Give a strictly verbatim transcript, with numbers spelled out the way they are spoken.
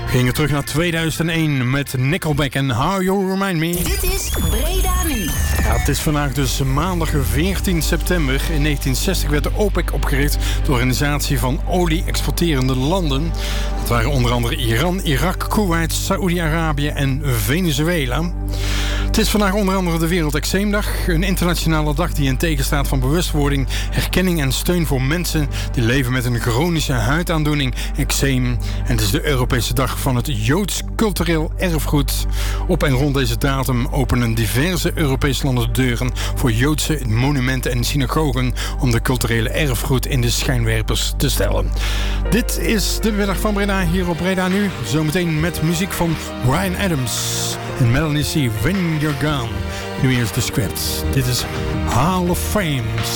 We gingen terug naar tweeduizend één met Nickelback en How You Remind Me. Dit is Breda Nu. Ja, het is vandaag dus maandag veertien september. In negentien zestig werd de OPEC opgericht, de organisatie van olie-exporterende landen. Dat waren onder andere Iran, Irak, Kuwait, Saoedi-Arabië en Venezuela. Het is vandaag onder andere de Wereld-Eczeemdag. Een internationale dag die in teken staat van bewustwording, herkenning en steun voor mensen die leven met een chronische huidaandoening, eczeem. En het is de Europese dag van het Joods cultureel erfgoed. Op en rond deze datum openen diverse Europese landen de deuren voor Joodse monumenten en synagogen om de culturele erfgoed in de schijnwerpers te stellen. Dit is de middag van Breda hier op Breda Nu. Zometeen met muziek van Ryan Adams en Melanie C. When You're Gone. Nu eerst de script. Dit is Hall of Fame